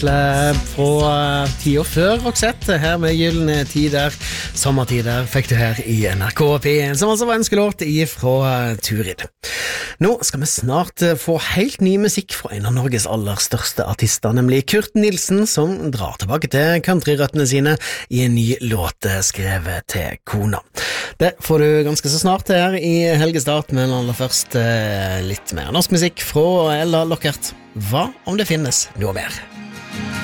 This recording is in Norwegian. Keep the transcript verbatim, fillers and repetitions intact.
Fra tida før Roxette, her med Gyllene tider, sommertider, fikk du her i N R K P en, som altså var en ønskelåt fra Turid. Nå skal vi snart få helt ny musikk fra en av Norges aller største artister, nemlig Kurt Nilsen, som drar tilbake til countryrøttene sine i en ny låt skrevet til kona. Det får du ganske så snart her i Helgestart, men aller først litt mer norsk musikk fra Ella Lockert. Hva om det finnes noe mer?